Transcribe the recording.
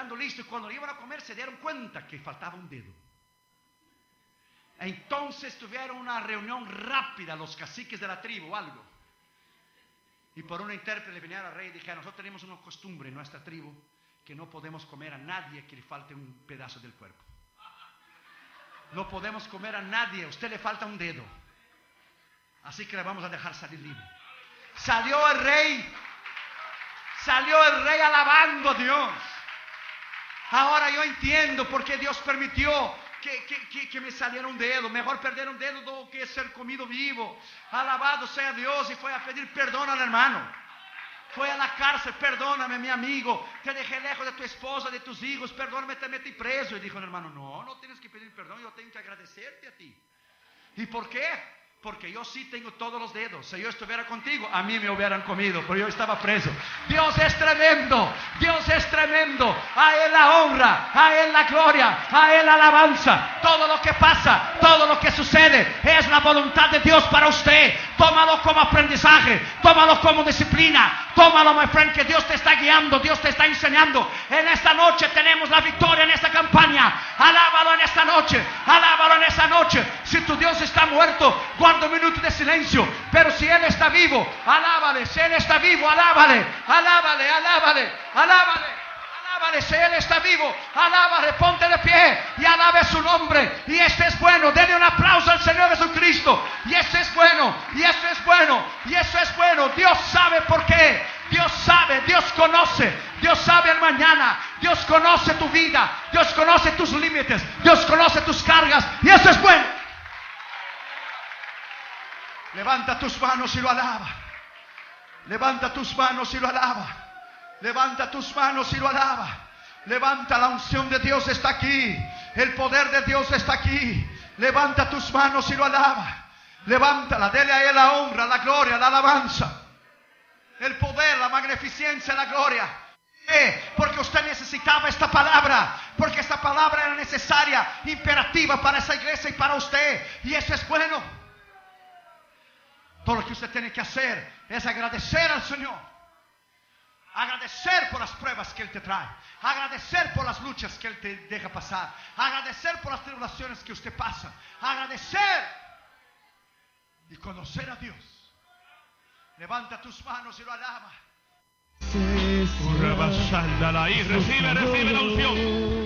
esperando listo, y cuando iban a comer se dieron cuenta que faltaba un dedo. Entonces tuvieron una reunión rápida los caciques de la tribu o algo, y por una intérprete le vinieron al rey y dijeron: nosotros tenemos una costumbre en nuestra tribu que no podemos comer a nadie que le falte un pedazo del cuerpo. No podemos comer a nadie, a usted le falta un dedo, así que le vamos a dejar salir libre. Salió el rey alabando a Dios. Ahora yo entiendo por qué Dios permitió que me saliera un dedo. Mejor perder un dedo do que ser comido vivo. Alabado sea Dios. Y fue a pedir perdón al hermano. Fue a la cárcel: perdóname, mi amigo, te dejé lejos de tu esposa, de tus hijos, perdóname, te metí preso. Y dijo el hermano: no tienes que pedir perdón, yo tengo que agradecerte a ti. ¿Y por qué? Porque yo sí tengo todos los dedos. Si yo estuviera contigo, a mí me hubieran comido, pero yo estaba preso. Dios es tremendo. Dios es tremendo. A Él la honra, a Él la gloria, a Él la alabanza. Todo lo que pasa, todo lo que sucede es la voluntad de Dios para usted. Tómalo como aprendizaje, tómalo como disciplina, tómalo, my friend, que Dios te está guiando, Dios te está enseñando. En esta noche tenemos la victoria en esta campaña. Alábalo en esta noche, alábalo en esta noche. Si tu Dios está muerto, guarda un minuto de silencio. Pero si Él está vivo, alábale. Si Él está vivo, alábale, alábale, alábale, alábale. Alábale, si Él está vivo, alábale, ponte de pie y alabe su nombre. Y este es bueno, denle un aplauso al Señor Jesucristo. Y este es bueno, y esto es bueno, y eso es bueno. Dios sabe por qué, Dios sabe, Dios conoce, Dios sabe el mañana, Dios conoce tu vida, Dios conoce tus límites, Dios conoce tus cargas, y eso es bueno. Levanta tus manos y lo alaba. Levanta tus manos y lo alaba. Levanta tus manos y lo alaba. Levanta, la unción de Dios está aquí. El poder de Dios está aquí. Levanta tus manos y lo alaba. Levántala, dele a Él la honra, la gloria, la alabanza, el poder, la magnificencia, la gloria. Porque usted necesitaba esta palabra. Porque esta palabra era necesaria, imperativa para esa iglesia y para usted. Y eso es bueno. Todo lo que usted tiene que hacer es agradecer al Señor. Agradecer por las pruebas que Él te trae. Agradecer por las luchas que Él te deja pasar. Agradecer por las tribulaciones que usted pasa. Agradecer y conocer a Dios. Levanta tus manos y lo alaba. Y recibe la unción.